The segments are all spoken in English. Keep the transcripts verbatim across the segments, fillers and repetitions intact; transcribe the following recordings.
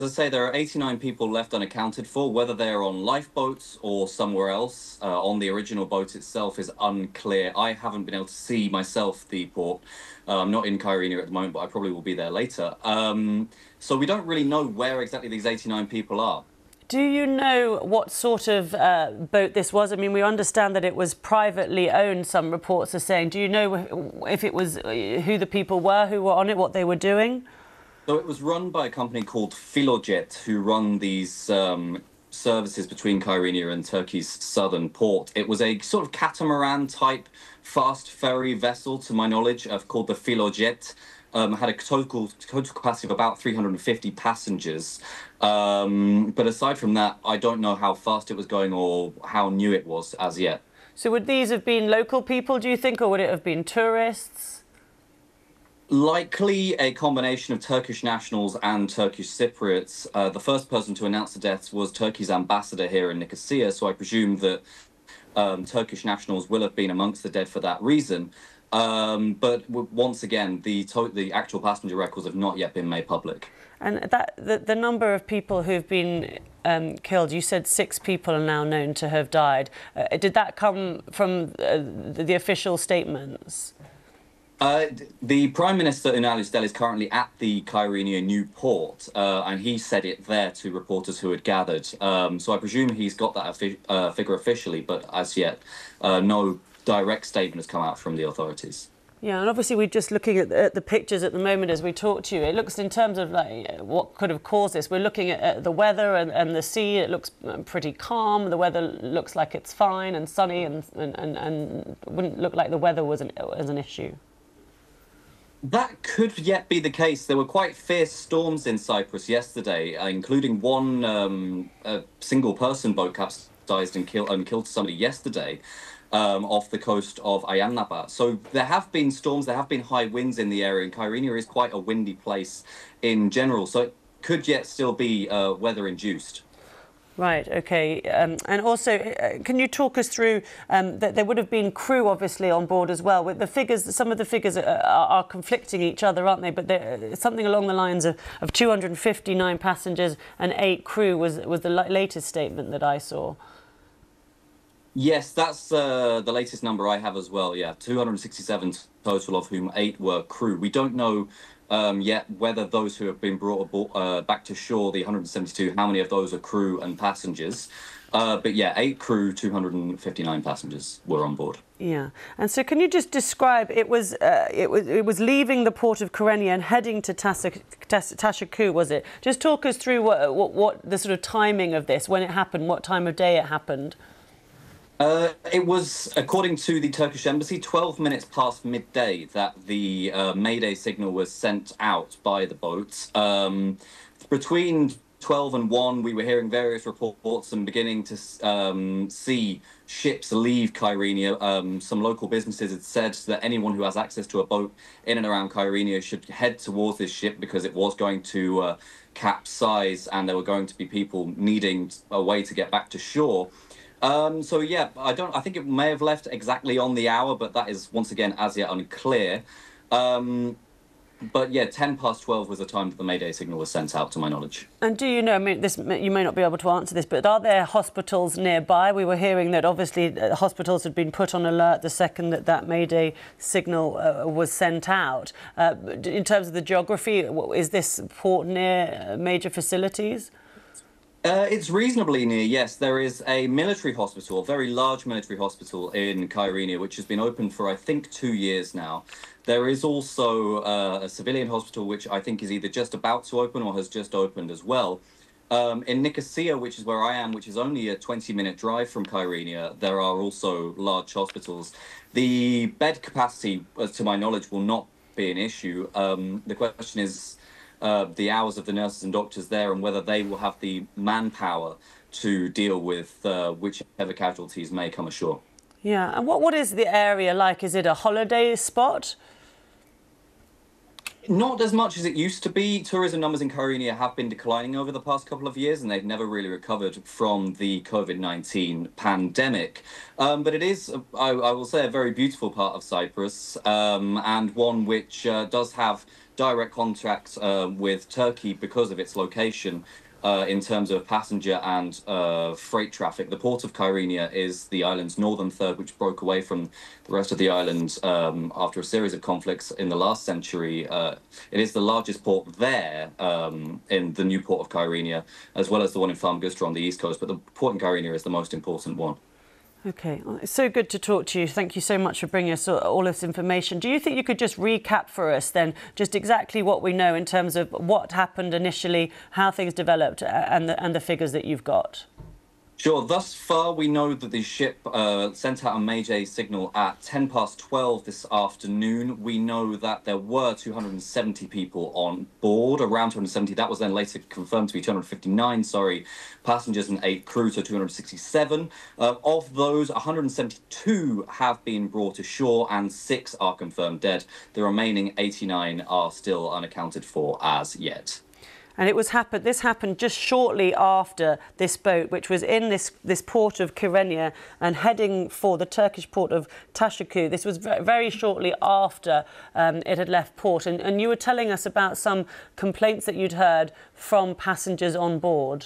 I say, there are eighty-nine people left unaccounted for. Whether they're on lifeboats or somewhere else uh, on the original boat itself is unclear. I haven't been able to see myself the port. Uh, I'm not in Kyrenia at the moment, but I probably will be there later. Um, so we don't really know where exactly these eighty-nine people are. Do you know what sort of uh, boat this was? I mean, we understand that it was privately owned, some reports are saying. Do you know if it was, who the people were who were on it, what they were doing? So it was run by a company called Filojet, who run these um, services between Kyrenia and Turkey's southern port. It was a sort of catamaran-type fast ferry vessel, to my knowledge, uh, called the Filojet. Um, had a total, total capacity of about three hundred fifty passengers. Um, but aside from that, I don't know how fast it was going or how new it was as yet. So would these have been local people, do you think, or would it have been tourists? Likely a combination of Turkish nationals and Turkish Cypriots. Uh, the first person to announce the deaths was Turkey's ambassador here in Nicosia, so I presume that um, Turkish nationals will have been amongst the dead for that reason. Um, but w once again, the, the actual passenger records have not yet been made public. And that the, the number of people who've been um, killed, you said six people are now known to have died. Uh, did that come from uh, the, the official statements? Uh, the Prime Minister, Unal Üstel, is currently at the Kyrenia new port, uh, and he said it there to reporters who had gathered. Um, so I presume he's got that uh, figure officially, but as yet, uh, no direct statement has come out from the authorities. Yeah, and obviously we're just looking at the, at the pictures at the moment as we talk to you. It looks, in terms of like what could have caused this, we're looking at, at the weather and, and the sea. It looks pretty calm. The weather looks like it's fine and sunny, and and, and, and wouldn't look like the weather was an, was an issue. That could yet be the case. There were quite fierce storms in Cyprus yesterday, uh, including one um, a single-person boat capsized and, kill and killed somebody yesterday. Um, off the coast of Ayia Napa. So there have been storms, there have been high winds in the area, and Kyrenia is quite a windy place in general, so it could yet still be uh, weather-induced. Right, OK. Um, and also, uh, can you talk us through um, that there would have been crew, obviously, on board as well? With the figures, some of the figures are, are, are conflicting each other, aren't they? But something along the lines of, of two hundred fifty-nine passengers and eight crew was, was the latest statement that I saw. Yes, that's uh, the latest number I have as well, yeah. two hundred sixty-seven total, of whom eight were crew. We don't know um, yet whether those who have been brought aboard, uh, back to shore, the one hundred seventy-two, how many of those are crew and passengers. Uh, but yeah, eight crew, two hundred fifty-nine passengers were on board. Yeah, and so can you just describe, it was uh, it was it was leaving the port of Kyrenia and heading to Tashaiku, was it? Just talk us through what, what what the sort of timing of this, when it happened, what time of day it happened. Uh, it was, according to the Turkish embassy, twelve minutes past midday that the uh, Mayday signal was sent out by the boat. Um, between twelve and one, we were hearing various reports and beginning to um, see ships leave Kyrenia. Um, some local businesses had said that anyone who has access to a boat in and around Kyrenia should head towards this ship because it was going to uh, capsize and there were going to be people needing a way to get back to shore. Um, so yeah, I don't. I think it may have left exactly on the hour, but that is once again as yet unclear. Um, but yeah, ten past twelve was the time that the Mayday signal was sent out, to my knowledge. And do you know? I mean, this you may not be able to answer this, but are there hospitals nearby? We were hearing that obviously uh, hospitals had been put on alert the second that that Mayday signal uh, was sent out. Uh, in terms of the geography, is this port near major facilities? Uh, it's reasonably near, yes. There is a military hospital, a very large military hospital in Kyrenia, which has been open for, I think, two years now. There is also uh, a civilian hospital, which I think is either just about to open or has just opened as well. Um, in Nicosia, which is where I am, which is only a twenty-minute drive from Kyrenia, there are also large hospitals. The bed capacity, as to my knowledge, will not be an issue. Um, the question is Uh, the hours of the nurses and doctors there and whether they will have the manpower to deal with uh, whichever casualties may come ashore. Yeah, and what, what is the area like? Is it a holiday spot? Not as much as it used to be. Tourism numbers in Kyrenia have been declining over the past couple of years, and they've never really recovered from the COVID nineteen pandemic. Um, but it is, I, I will say, a very beautiful part of Cyprus, um, and one which uh, does have direct contact uh, with Turkey because of its location. Uh, in terms of passenger and uh, freight traffic. The port of Kyrenia is the island's northern third, which broke away from the rest of the island um, after a series of conflicts in the last century. Uh, it is the largest port there um, in the new port of Kyrenia, as well as the one in Farmgusta on the east coast, but the port in Kyrenia is the most important one. OK, well, it's so good to talk to you. Thank you so much for bringing us all this information. Do you think you could just recap for us then just exactly what we know in terms of what happened initially, how things developed and the, and the figures that you've got? Sure. Thus far, we know that the ship uh, sent out a Mayday signal at ten past twelve this afternoon. We know that there were two hundred seventy people on board, around two hundred seventy. That was then later confirmed to be two hundred fifty-nine, sorry, passengers and eight crew, so two hundred sixty-seven. Uh, of those, one hundred seventy-two have been brought ashore and six are confirmed dead. The remaining eighty-nine are still unaccounted for as yet. And it was happened. This happened just shortly after this boat, which was in this this port of Kyrenia and heading for the Turkish port of Tashaku. This was very shortly after um, it had left port. And, and you were telling us about some complaints that you'd heard from passengers on board.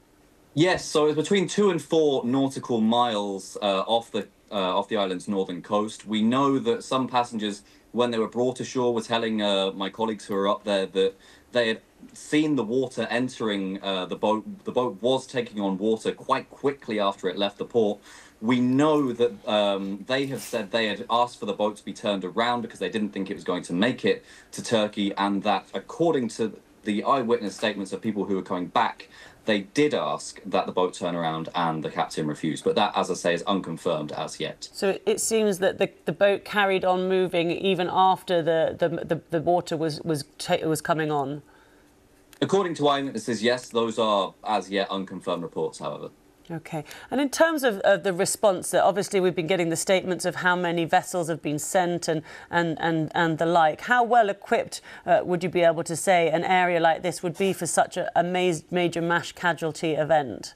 Yes, so it was between two and four nautical miles uh, off the uh, off the island's northern coast. We know that some passengers, when they were brought ashore, were telling uh, my colleagues who were up there that they had seen the water entering uh, the boat. The boat was taking on water quite quickly after it left the port. We know that um, they have said they had asked for the boat to be turned around because they didn't think it was going to make it to Turkey, and that according to the eyewitness statements of people who were coming back, they did ask that the boat turn around and the captain refused. But that, as I say, is unconfirmed as yet. So it seems that the, the boat carried on moving even after the, the, the, the water was, was, was coming on? According to eyewitnesses, yes. Those are as yet unconfirmed reports, however. OK. And in terms of, of the response, that obviously we've been getting the statements of how many vessels have been sent and, and, and, and the like. How well equipped uh, would you be able to say an area like this would be for such a, a major mass casualty event?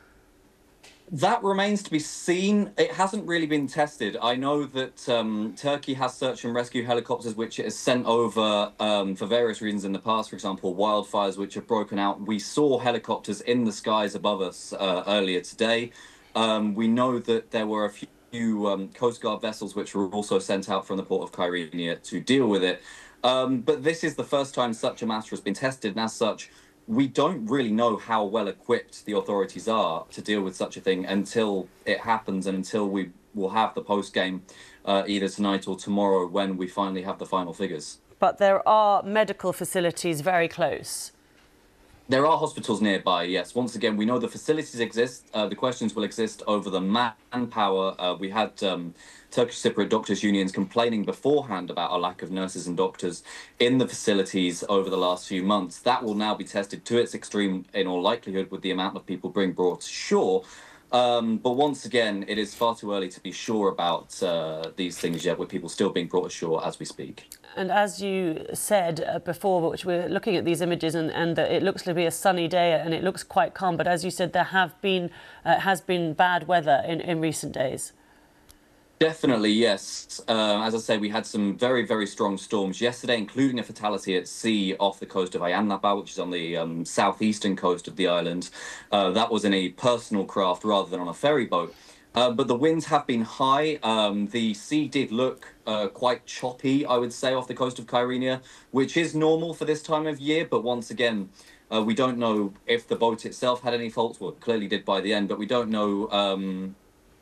That remains to be seen. It hasn't really been tested. I know that um, Turkey has search and rescue helicopters which it has sent over um, for various reasons in the past. For example, wildfires which have broken out. We saw helicopters in the skies above us uh, earlier today. Um, we know that there were a few um, Coast Guard vessels which were also sent out from the port of Kyrenia to deal with it. Um, but this is the first time such a matter has been tested, and as such, we don't really know how well equipped the authorities are to deal with such a thing until it happens and until we will have the post-game uh, either tonight or tomorrow when we finally have the final figures. But there are medical facilities very close. There are hospitals nearby, yes. Once again, we know the facilities exist. Uh, the questions will exist over the manpower. Uh, we had um, Turkish Cypriot doctors' unions complaining beforehand about a lack of nurses and doctors in the facilities over the last few months. That will now be tested to its extreme, in all likelihood, with the amount of people being brought ashore. Um, but once again, it is far too early to be sure about uh, these things yet, with people still being brought ashore as we speak. And as you said uh, before, which we're looking at these images, and, and it looks to be a sunny day and it looks quite calm. But as you said, there have been uh, has been bad weather in, in recent days. Definitely, yes. Uh, as I say, we had some very, very strong storms yesterday, including a fatality at sea off the coast of Ayia Napa, which is on the um, southeastern coast of the island. Uh, that was in a personal craft rather than on a ferry boat. Uh, but the winds have been high. Um, the sea did look uh, quite choppy, I would say, off the coast of Kyrenia, which is normal for this time of year. But once again, uh, we don't know if the boat itself had any faults. Well, it clearly did by the end, but we don't know um,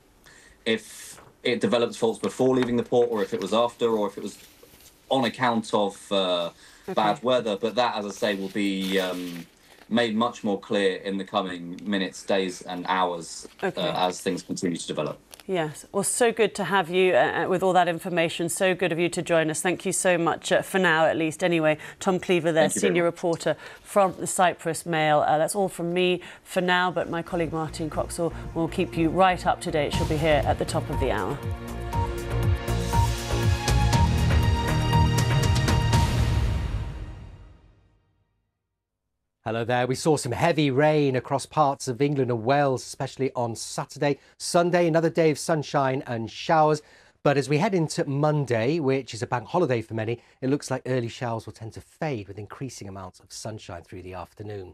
if it developed faults before leaving the port or if it was after or if it was on account of uh, okay. bad weather. But that, as I say, will be Um, made much more clear in the coming minutes, days and hours okay. uh, as things continue to develop. Yes, well, so good to have you uh, with all that information. So good of you to join us. Thank you so much uh, for now, at least. Anyway, Tom Cleaver there, senior reporter from the Cyprus Mail. Uh, that's all from me for now, but my colleague Martine Croxall will keep you right up to date. She'll be here at the top of the hour. Hello there. We saw some heavy rain across parts of England and Wales, especially on Saturday. Sunday, another day of sunshine and showers. But as we head into Monday, which is a bank holiday for many, it looks like early showers will tend to fade with increasing amounts of sunshine through the afternoon.